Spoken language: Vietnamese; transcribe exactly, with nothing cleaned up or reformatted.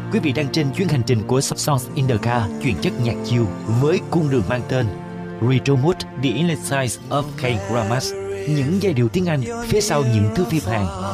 Quý vị đang trên chuyến hành trình của Songs in the Car, chuyển chất nhạc chill với cung đường mang tên Retro Mood, The Inner Side of K-Dramas. Những giai điệu tiếng Anh phía sau những thước phim Hàn